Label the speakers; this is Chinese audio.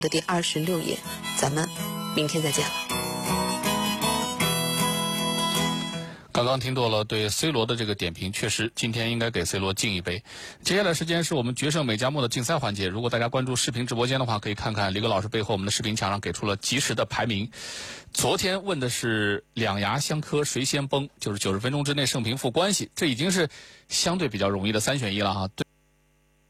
Speaker 1: 的第26页，咱们明天再见了。
Speaker 2: 刚刚听到了对 C 罗的这个点评，确实今天应该给 C 罗敬一杯。接下来时间是我们决胜美加墨的竞赛环节。如果大家关注视频直播间的话，可以看看李戈老师背后我们的视频墙上给出了及时的排名。昨天问的是两牙相磕谁先崩，就是90分钟之内胜平负关系，这已经是相对比较容易的3选1了哈。对。